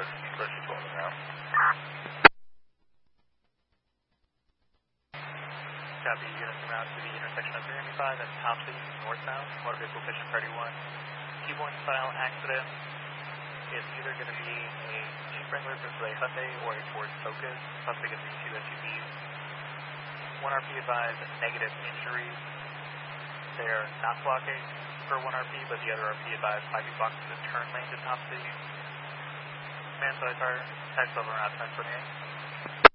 Caution 12 around. Copy, units en route to the intersection of 395 and Topsy, northbound, motor vehicle vision 31. Keyboard style accident. It's either going to be a Jeep Wrangler versus a Hyundai or a Ford Focus. Possibly going to be two SUVs. One RP advised negative injuries. They're not blocking for one RP, but the other RP advised might be blocking the turn lane to Topsy. Man, so I car, tax over around 1028.